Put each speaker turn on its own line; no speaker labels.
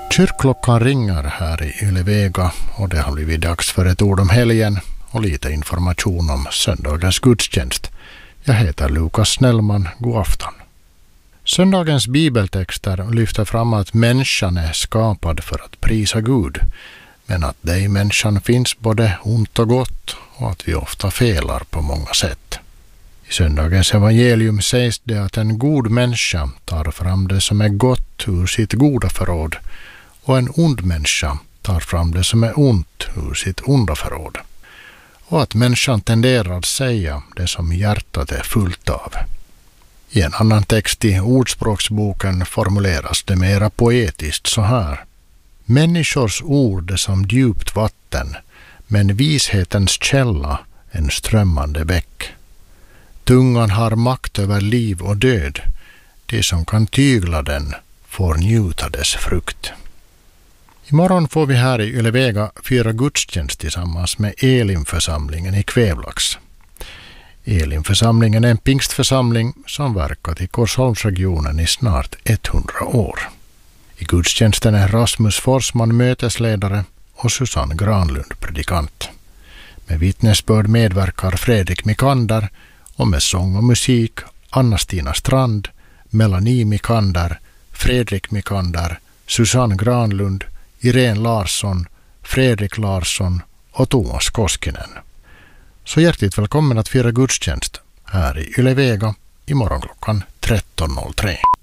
Kyrkklockan ringer här i Yle-Vega och det har blivit dags för ett ord om helgen och lite information om söndagens gudstjänst. Jag heter Lukas Snellman, god afton. Söndagens bibeltexter lyfter fram att människan är skapad för att prisa Gud, men att det i människan finns både ont och gott och att vi ofta felar på många sätt. I söndagens evangelium sägs det att en god människa tar fram det som är gott ur sitt goda förråd och en ond människa tar fram det som är ont ur sitt onda förråd. Och att människan tenderar att säga det som hjärtat är fullt av. I en annan text i Ordspråksboken formuleras det mera poetiskt så här. Människors ord är som djupt vatten, men vishetens källa en strömmande bäck. Tungan har makt över liv och död. De som kan tygla den får njuta dess frukt. Imorgon får vi här i Yle-Vega fira gudstjänst tillsammans med Elimförsamlingen i Kvävlax. Elimförsamlingen är en pingstförsamling som verkat i Korsholmsregionen i snart 100 år. I gudstjänsten är Rasmus Forsman mötesledare och Susanne Granlund predikant. Med vittnesbörd medverkar Fredrik Mikander och med sång och musik Anna-Stina Strand, Melanie Mikander, Fredrik Mikander, Susanne Granlund, Irene Larsson, Fredrik Larsson och Thomas Koskinen. Så hjärtligt välkommen att fira gudstjänst här i Yle-Vega imorgon klockan 13.03.